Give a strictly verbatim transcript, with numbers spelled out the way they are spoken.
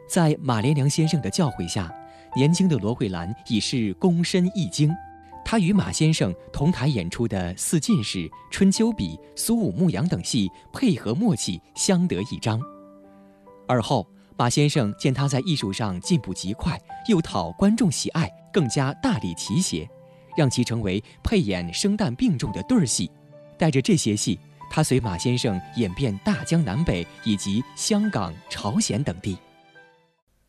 在马连良先生的教诲下，年轻的罗慧兰已是躬身一经。她与马先生同台演出的《四进士》《春秋笔》《苏武牧羊》等戏配合默契，相得益彰。而后，马先生见她在艺术上进步极快，又讨观众喜爱，更加大力提携，让其成为配演生旦并重的对儿戏。带着这些戏，他随马先生演遍大江南北以及香港、朝鲜等地。